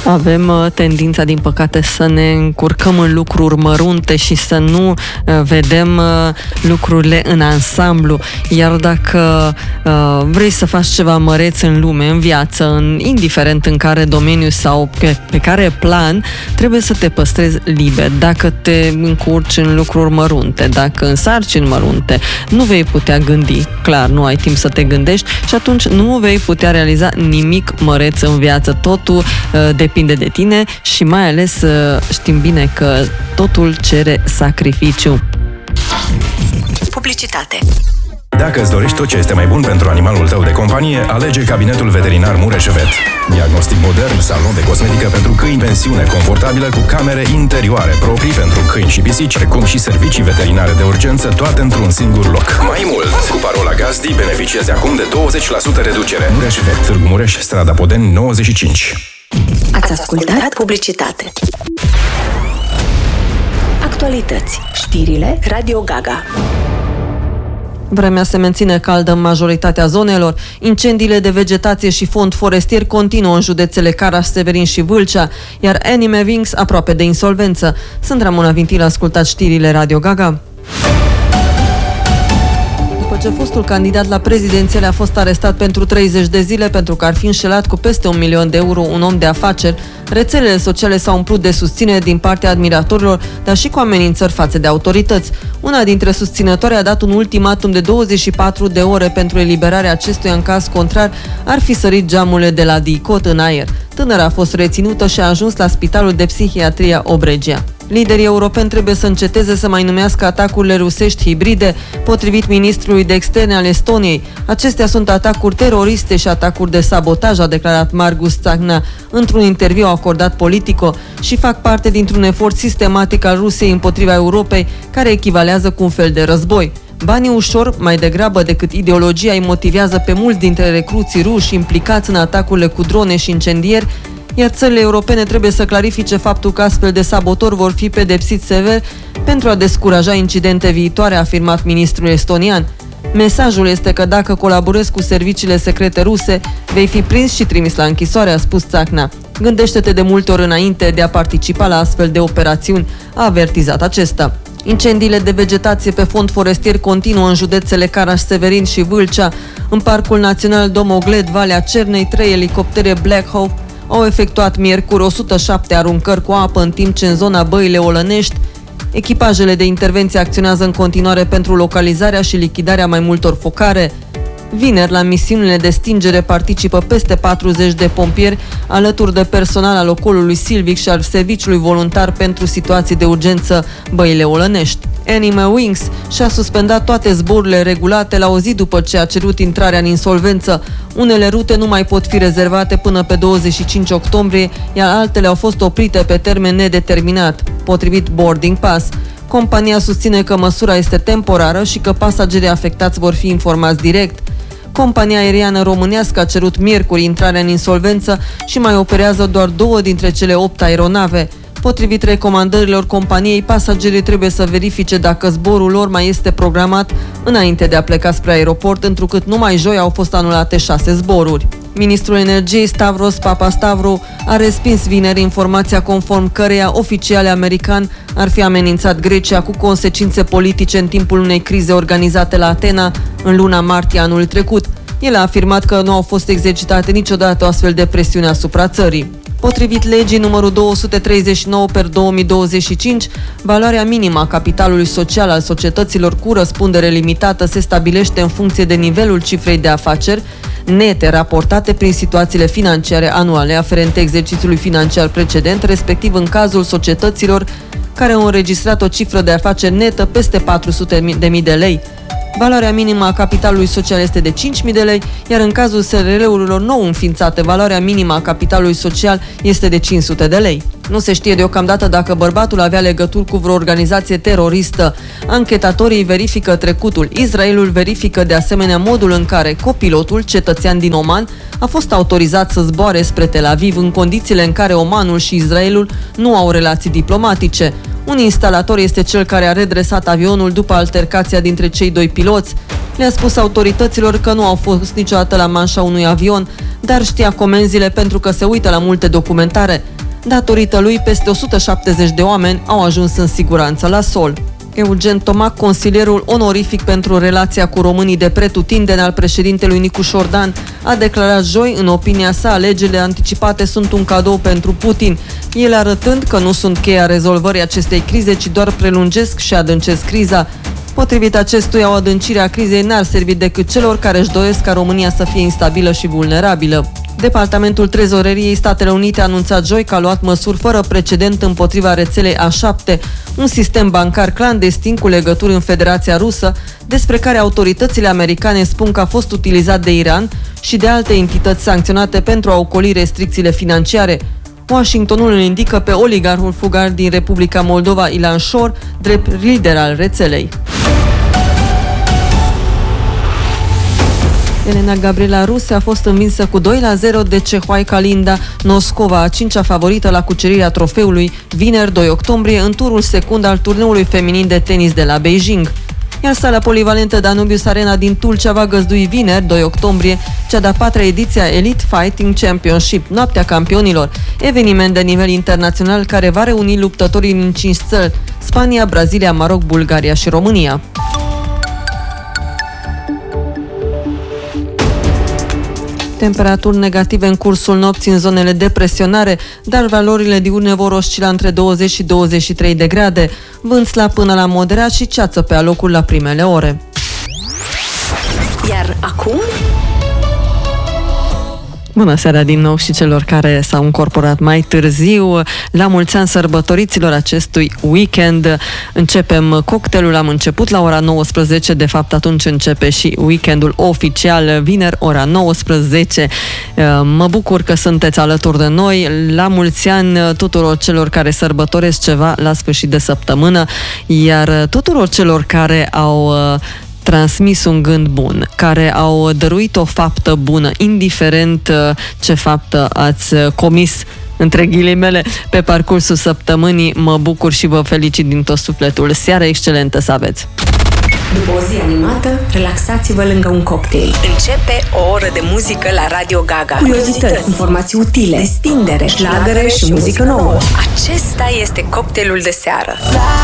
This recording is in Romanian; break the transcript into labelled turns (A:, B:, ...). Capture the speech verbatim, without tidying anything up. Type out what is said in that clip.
A: Avem uh, tendința, din păcate, să ne încurcăm în lucruri mărunte și să nu uh, vedem uh, lucrurile în ansamblu. Iar dacă uh, vrei să faci ceva măreț în lume, în viață, în, indiferent în care domeniu sau pe, pe care plan, trebuie să te păstrezi liber. Dacă te încurci în lucruri mărunte, dacă în sarcini mărunte, nu vei putea gândi. Clar, nu ai timp să te gândești și atunci nu vei putea realiza nimic măreț în viață. Totul uh, depinde de tine și mai ales uh, știm bine că totul cere sacrificiu.
B: Publicitate.
C: Dacă îți dorești tot ce este mai bun pentru animalul tău de companie, alege Cabinetul Veterinar Mureș Vet. Diagnostic modern, salon de cosmetică pentru câini, pensiune confortabilă cu camere interioare proprii pentru câini și pisici, precum și servicii veterinare de urgență, toate într-un singur loc. Mai mult, cu parola Gazdi beneficiezi acum de douăzeci la sută reducere. Mureș Vet, Târgu Mureș, strada Podeni nouăzeci și cinci.
B: Ați ascultat publicitate. Actualități. Știrile Radio Gaga.
A: Vremea se menține caldă în majoritatea zonelor. Incendiile de vegetație și fond forestier continuă în județele Caraș, Severin și Vâlcea, iar Anime Wings aproape de insolvență. Sunt Ramona Vintil, ascultați știrile Radio Gaga. După ce fostul candidat la prezidențiale a fost arestat pentru treizeci de zile pentru că ar fi înșelat cu peste un milion de euro un om de afaceri, rețelele sociale s-au umplut de susținere din partea admiratorilor, dar și cu amenințări față de autorități. Una dintre susținători a dat un ultimatum de douăzeci și patru de ore pentru eliberarea acestuia, în caz contrar ar fi sărit geamurile de la DICOT în aer. Tânăra a fost reținută și a ajuns la Spitalul de Psihiatrie Obregia. Liderii europeni trebuie să înceteze să mai numească atacurile rusești hibride, potrivit ministrului de externe al Estoniei. Acestea sunt atacuri teroriste și atacuri de sabotaj, a declarat Margus Tsahna într-un interviu acordat Politico, și fac parte dintr-un efort sistematic al Rusiei împotriva Europei, care echivalează cu un fel de război. Banii ușor, mai degrabă decât ideologia, îi motivează pe mulți dintre recruții ruși implicați în atacurile cu drone și incendieri, iar țările europene trebuie să clarifice faptul că astfel de sabotori vor fi pedepsiți sever pentru a descuraja incidente viitoare, a afirmat ministrul estonian. Mesajul este că dacă colaborezi cu serviciile secrete ruse, vei fi prins și trimis la închisoare, a spus Tsahna. Gândește-te de multe ori înainte de a participa la astfel de operațiuni, a avertizat acesta. Incendiile de vegetație pe fond forestier continuă în județele Caraș, Severin și Vâlcea. În Parcul Național Domogled, Valea Cernei, trei elicoptere Black Hawk au efectuat miercuri o sută șapte aruncări cu apă, în timp ce în zona Băile Olănești echipajele de intervenție acționează în continuare pentru localizarea și lichidarea mai multor focare. Vineri, la misiunile de stingere participă peste patruzeci de pompieri, alături de personal al ocolului silvic și al serviciului voluntar pentru situații de urgență Băile Olănești. Anime Wings și-a suspendat toate zborurile regulate la o zi după ce a cerut intrarea în insolvență. Unele rute nu mai pot fi rezervate până pe douăzeci și cinci octombrie, iar altele au fost oprite pe termen nedeterminat, potrivit Boarding Pass. Compania susține că măsura este temporară și că pasagerii afectați vor fi informați direct. Compania aeriană românească a cerut miercuri intrarea în insolvență și mai operează doar două dintre cele opt aeronave. Potrivit recomandărilor companiei, pasagerii trebuie să verifice dacă zborul lor mai este programat înainte de a pleca spre aeroport, întrucât numai joi au fost anulate șase zboruri. Ministrul Energiei Stavros Papastavrou a respins vineri informația conform căreia oficiali americani ar fi amenințat Grecia cu consecințe politice în timpul unei crize organizate la Atena în luna martie anul trecut. El a afirmat că nu au fost exercitate niciodată o astfel de presiune asupra țării. Potrivit legii numărul două sute treizeci și nouă pe două mii douăzeci și cinci, valoarea minimă a capitalului social al societăților cu răspundere limitată se stabilește în funcție de nivelul cifrei de afaceri nete raportate prin situațiile financiare anuale aferente exercițiului financiar precedent, respectiv în cazul societăților care au înregistrat o cifră de afaceri netă peste patru sute de mii de lei. Valoarea minimă a capitalului social este de cinci mii de lei, iar în cazul S R L-urilor nou înființate, valoarea minimă a capitalului social este de cinci sute de lei. Nu se știe deocamdată dacă bărbatul avea legături cu vreo organizație teroristă. Anchetatorii verifică trecutul. Israelul verifică de asemenea modul în care copilotul, cetățean din Oman, a fost autorizat să zboare spre Tel Aviv în condițiile în care Omanul și Israelul nu au relații diplomatice. Un instalator este cel care a redresat avionul după altercația dintre cei doi piloți. Le-a spus autorităților că nu au fost niciodată la manșa unui avion, dar știa comenzile pentru că se uită la multe documentare. Datorită lui, peste o sută șaptezeci de oameni au ajuns în siguranță la sol. Eugen Tomac, consilierul onorific pentru relația cu românii de pretutindeni al președintelui Nicu Șordan, a declarat joi, în opinia sa, alegerile anticipate sunt un cadou pentru Putin, el arătând că nu sunt cheia rezolvării acestei crize, ci doar prelungesc și adâncesc criza. Potrivit acestuia, o adâncire a crizei n-ar servi decât celor care își doresc ca România să fie instabilă și vulnerabilă. Departamentul Trezoreriei Statele Unite a anunțat joi că a luat măsuri fără precedent împotriva rețelei A șapte, un sistem bancar clandestin cu legături în Federația Rusă, despre care autoritățile americane spun că a fost utilizat de Iran și de alte entități sancționate pentru a ocoli restricțiile financiare. Washingtonul îl indică pe oligarhul fugar din Republica Moldova, Ilan Șor, drept lider al rețelei. Elena Gabriela Ruse a fost învinsă cu doi la zero de Cehoaica Linda Noscova, a cincea favorită la cucerirea trofeului, vineri doi octombrie, în turul secund al turneului feminin de tenis de la Beijing. Iar sala polivalentă Danubius Arena din Tulcea va găzdui vineri, doi octombrie, cea de-a patra ediție a Elite Fighting Championship, Noaptea Campionilor, eveniment de nivel internațional care va reuni luptătorii din cinci țări: Spania, Brazilia, Maroc, Bulgaria și România. Temperaturi negative în cursul nopții în zonele de presionare, dar valorile diurne vor oscila între douăzeci și douăzeci și trei de grade, vânt slab până la moderat și ceață pe alocuri la primele ore.
B: Iar acum...
A: Bună seara din nou și celor care s-au încorporat mai târziu. La mulți ani sărbătoriților acestui weekend. Începem cocktailul, am început la ora nouăsprezece, de fapt atunci începe și weekendul oficial, vineri ora nouăsprezece. Mă bucur că sunteți alături de noi. La mulți ani tuturor celor care sărbătoresc ceva la sfârșit de săptămână, iar tuturor celor care au transmis un gând bun, care au dăruit o faptă bună, indiferent ce faptă ați comis, între ghilimele, pe parcursul săptămânii. Mă bucur și vă felicit din tot sufletul. Seară excelentă să aveți!
B: După o zi animată, relaxați-vă lângă un cocktail. Începe o oră de muzică la Radio Gaga. Curiozități, informații utile, destindere, șlagăre și muzică nouă. Acesta este cocktailul de seară.